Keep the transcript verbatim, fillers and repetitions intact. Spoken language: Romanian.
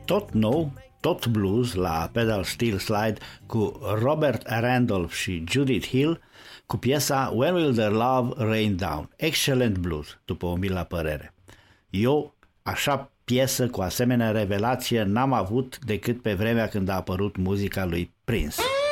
tot nou, tot blues la Pedal Steel Slide cu Robert Randolph și Judith Hill cu piesa When Will Their Love Rain Down. Excelent blues, după o milă părere. Eu, așa piesă cu asemenea revelație, n-am avut decât pe vremea când a apărut muzica lui Prince.